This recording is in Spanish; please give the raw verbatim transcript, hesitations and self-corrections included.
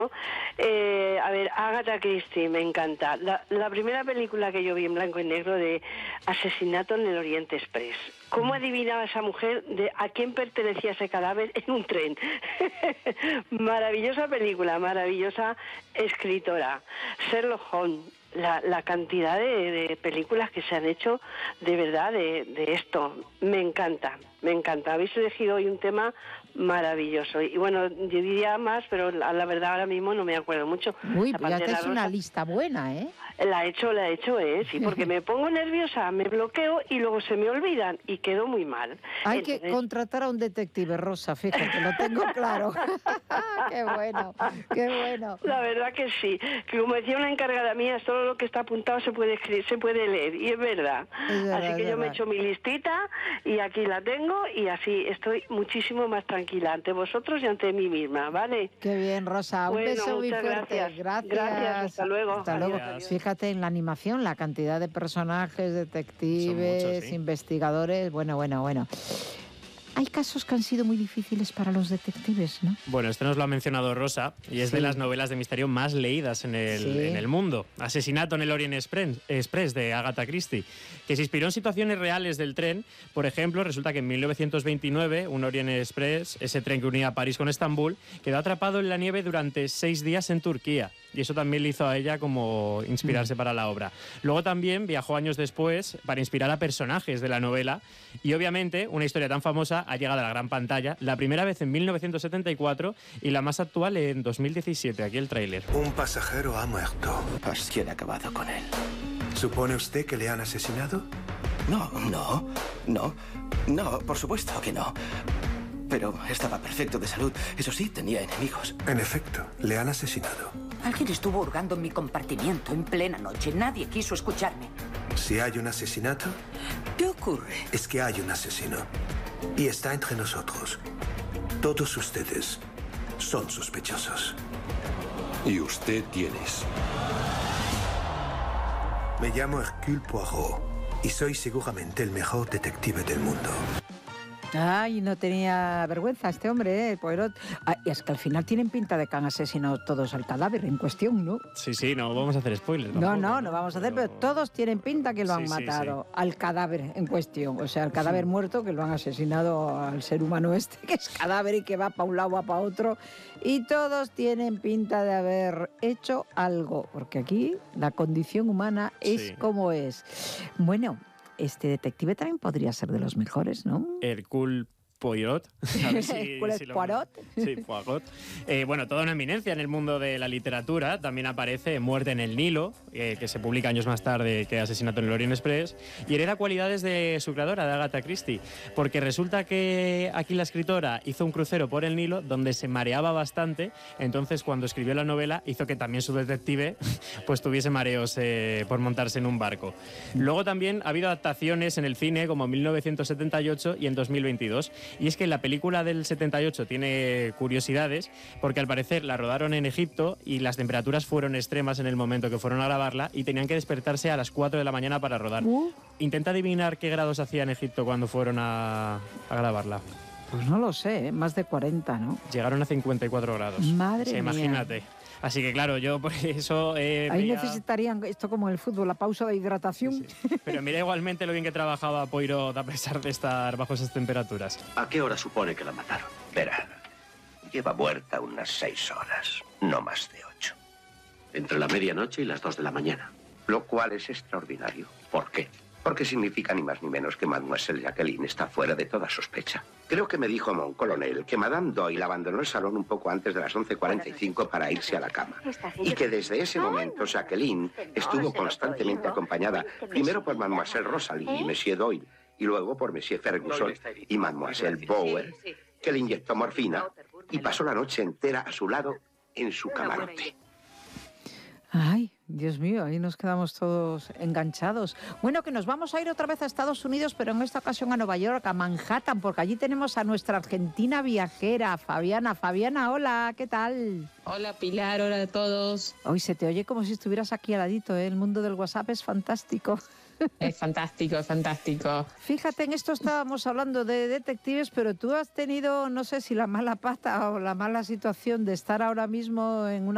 Eh, a ver, Agatha Christie, me encanta. La, la primera película que yo vi en blanco y negro de Asesinato en el Oriente Express. ¿Cómo adivinaba esa mujer de a quién pertenecía ese cadáver en un tren? Maravillosa película, maravillosa escritora. Sherlock Holmes. La, la cantidad de, de películas que se han hecho de verdad de, de esto. Me encanta, me encanta. Habéis elegido hoy un tema maravilloso. Y bueno, yo diría más, pero la, la verdad ahora mismo no me acuerdo mucho. Uy, pues ya te es una lista buena, ¿eh? La he hecho, la he hecho, ¿eh? Sí, porque me pongo nerviosa, me bloqueo y luego se me olvidan y quedo muy mal. Hay Entonces... que contratar a un detective, Rosa, fíjate, lo tengo claro. Qué bueno, qué bueno. La verdad que sí, que como decía una encargada mía, solo lo que está apuntado se puede escribir, se puede leer, y es verdad. Es verdad, así que es yo verdad. me he hecho mi listita y aquí la tengo y así estoy muchísimo más tranquila ante vosotros y ante mí misma, ¿vale? Qué bien, Rosa, un bueno, beso muy fuerte. Gracias. Gracias. Gracias, hasta luego. Hasta luego. Adiós, adiós. Fíjate en la animación, la cantidad de personajes, detectives, muchos, ¿sí? investigadores, bueno, bueno, bueno. Hay casos que han sido muy difíciles para los detectives, ¿no? Bueno, este nos lo ha mencionado Rosa y es Sí. de las novelas de misterio más leídas en el, Sí. en el mundo. Asesinato en el Orient Express, Express de Agatha Christie, que se inspiró en situaciones reales del tren. Por ejemplo, resulta que en mil novecientos veintinueve un Orient Express, ese tren que unía París con Estambul, quedó atrapado en la nieve durante seis días en Turquía. Y eso también le hizo a ella como inspirarse mm. para la obra. Luego también viajó años después para inspirar a personajes de la novela. Y obviamente, una historia tan famosa ha llegado a la gran pantalla, la primera vez en mil novecientos setenta y cuatro y la más actual en dos mil diecisiete. Aquí el tráiler. Un pasajero ha muerto. Pues ¿quién ha acabado con él? ¿Supone usted que le han asesinado? No, no, no, no, por supuesto que no. Pero estaba perfecto de salud. Eso sí, tenía enemigos. En efecto, le han asesinado. Alguien estuvo hurgando en mi compartimiento en plena noche. Nadie quiso escucharme. Si hay un asesinato, ¿Qué ocurre? es que hay un asesino. Y está entre nosotros. Todos ustedes son sospechosos. ¿Y usted quién es? Me llamo Hercule Poirot y soy seguramente el mejor detective del mundo. Ay, no tenía vergüenza este hombre, ¿eh? Poirot. Ah, y es que al final tienen pinta de que han asesinado todos al cadáver en cuestión, ¿no? Sí, sí, no vamos a hacer spoilers. No, tampoco, no, no vamos a hacer, pero, pero todos tienen pinta que lo han sí, sí, matado sí. al cadáver en cuestión. O sea, al cadáver muerto que lo han asesinado al ser humano este, que es cadáver y que va para un lado, va para otro. Y todos tienen pinta de haber hecho algo, porque aquí la condición humana es Sí. como es. Bueno, este detective también podría ser de los mejores, ¿no? Hercule Poirot. A ver si- Hercule si lo- Poirot. Sí, Poirot. Eh, bueno, toda una eminencia en el mundo de la literatura. También aparece Muerte en el Nilo, eh, que se publica años más tarde que Asesinato en el Orient Express, y hereda cualidades de su creadora, de Agatha Christie, porque resulta que aquí la escritora hizo un crucero por el Nilo donde se mareaba bastante, entonces cuando escribió la novela hizo que también su detective pues tuviese mareos eh, por montarse en un barco. Luego también ha habido adaptaciones en el cine como en mil novecientos setenta y ocho y en dos mil veintidós. Y es que la película del setenta y ocho tiene curiosidades porque al parecer la rodaron en Egipto y las temperaturas fueron extremas en el momento que fueron a grabarla y tenían que despertarse a las cuatro de la mañana para rodar. Uh. Intenta adivinar qué grados hacía en Egipto cuando fueron a, a grabarla. Pues no lo sé, ¿eh? Más de cuarenta, ¿no? Llegaron a cincuenta y cuatro grados. Madre O sea, mía. imagínate. Así que claro, yo por eso... Eh, Ahí veía- necesitarían, esto como en el fútbol, la pausa de hidratación. Sí. Pero mira igualmente lo bien que trabajaba Poirot a pesar de estar bajo esas temperaturas. ¿A qué hora supone que la mataron? Verá, lleva muerta unas seis horas, no más de ocho. Entre la medianoche y las dos de la mañana. Lo cual es extraordinario. ¿Por qué? Porque significa ni más ni menos que Mademoiselle Jacqueline está fuera de toda sospecha. Creo que me dijo Mon Colonel que Madame Doyle abandonó el salón un poco antes de las once cuarenta y cinco para irse a la cama. Y que desde ese momento Jacqueline estuvo constantemente acompañada primero por Mademoiselle Rosalie y Monsieur Doyle, y luego por Monsieur Ferguson y Mademoiselle Bower, que le inyectó morfina y pasó la noche entera a su lado en su camarote. Ay, Dios mío, ahí nos quedamos todos enganchados. Bueno, que nos vamos a ir otra vez a Estados Unidos, pero en esta ocasión a Nueva York, a Manhattan, porque allí tenemos a nuestra argentina viajera, Fabiana. Fabiana, hola, ¿qué tal? Hola Pilar, hola a todos. Hoy se te oye como si estuvieras aquí al ladito, ¿eh? El mundo del WhatsApp es fantástico. Es fantástico, es fantástico. Fíjate, en esto estábamos hablando de detectives, pero tú has tenido, no sé si la mala pata o la mala situación de estar ahora mismo en una